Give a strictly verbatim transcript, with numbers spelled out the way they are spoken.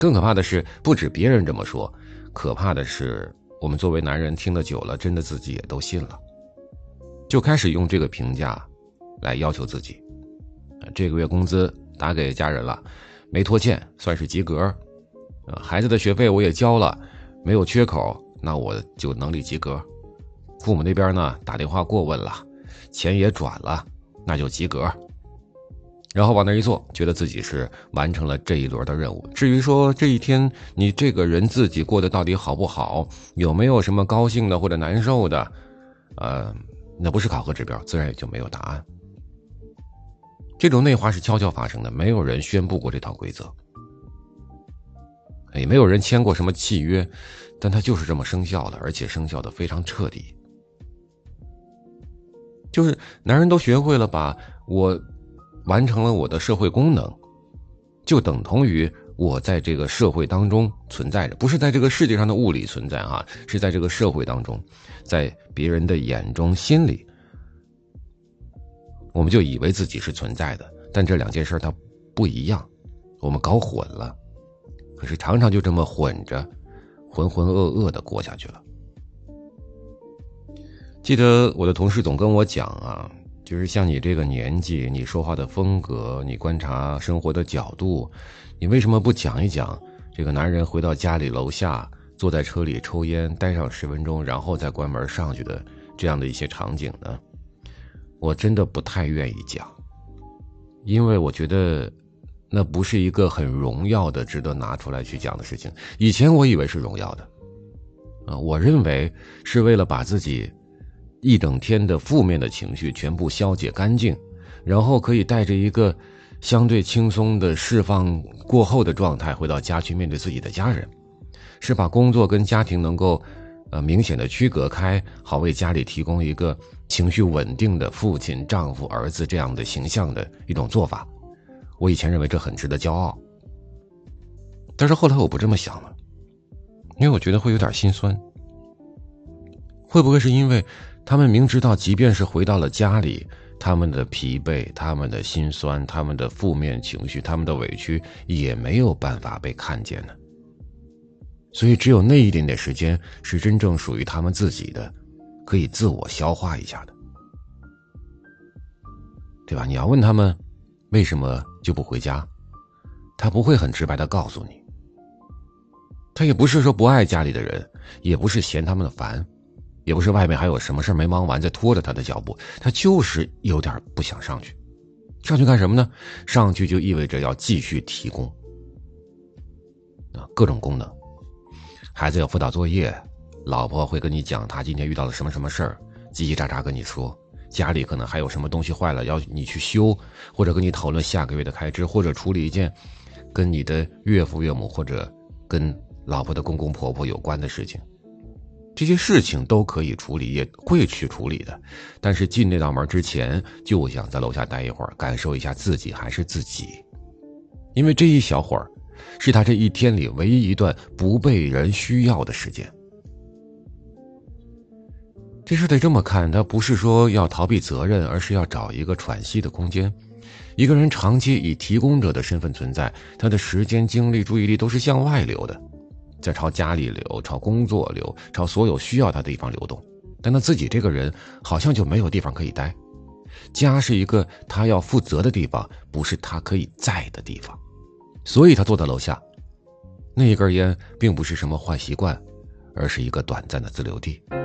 更可怕的是，不止别人这么说，可怕的是我们作为男人听得久了，真的自己也都信了，就开始用这个评价来要求自己。这个月工资打给家人了，没拖欠，算是及格。孩子的学费我也交了，没有缺口，那我就能力及格。父母那边呢，打电话过问了，钱也转了，那就及格。然后往那一坐，觉得自己是完成了这一轮的任务。至于说这一天你这个人自己过得到底好不好，有没有什么高兴的或者难受的，呃，那不是考核指标，自然也就没有答案。这种内化是悄悄发生的，没有人宣布过这套规则，也没有人签过什么契约，但它就是这么生效的，而且生效的非常彻底。就是男人都学会了把我完成了我的社会功能，就等同于我在这个社会当中存在着，不是在这个世界上的物理存在哈，是在这个社会当中，在别人的眼中心里，我们就以为自己是存在的。但这两件事它不一样，我们搞混了，可是常常就这么混着浑浑噩噩的过下去了。记得我的同事总跟我讲啊，就是像你这个年纪，你说话的风格，你观察生活的角度，你为什么不讲一讲这个男人回到家里楼下，坐在车里抽烟，待上十分钟，然后再关门上去的这样的一些场景呢？我真的不太愿意讲，因为我觉得那不是一个很荣耀的值得拿出来去讲的事情。以前我以为是荣耀的，啊，我认为是为了把自己一整天的负面的情绪全部消解干净，然后可以带着一个相对轻松的释放过后的状态回到家去面对自己的家人，是把工作跟家庭能够呃明显的区隔开，好为家里提供一个情绪稳定的父亲、丈夫、儿子这样的形象的一种做法。我以前认为这很值得骄傲，但是后来我不这么想了，因为我觉得会有点心酸。会不会是因为他们明知道即便是回到了家里，他们的疲惫、他们的心酸、他们的负面情绪、他们的委屈也没有办法被看见呢？所以只有那一点点时间是真正属于他们自己的，可以自我消化一下的，对吧？你要问他们为什么就不回家，他不会很直白地告诉你，他也不是说不爱家里的人，也不是嫌他们的烦，也不是外面还有什么事没忙完在拖着他的脚步，他就是有点不想上去。上去干什么呢？上去就意味着要继续提供啊各种功能。孩子要辅导作业，老婆会跟你讲她今天遇到了什么什么事儿，叽叽喳喳跟你说，家里可能还有什么东西坏了要你去修，或者跟你讨论下个月的开支，或者处理一件跟你的岳父岳母或者跟老婆的公公婆婆有关的事情。这些事情都可以处理，也会去处理的，但是进那道门之前就想在楼下待一会儿，感受一下自己还是自己，因为这一小会儿是他这一天里唯一一段不被人需要的时间。这事得这么看，他不是说要逃避责任，而是要找一个喘息的空间。一个人长期以提供者的身份存在，他的时间、精力、注意力都是向外流的，在朝家里流，朝工作流，朝所有需要他的地方流动。但他自己这个人好像就没有地方可以待，家是一个他要负责的地方，不是他可以在的地方。所以他坐在楼下，那一根烟并不是什么坏习惯，而是一个短暂的自留地。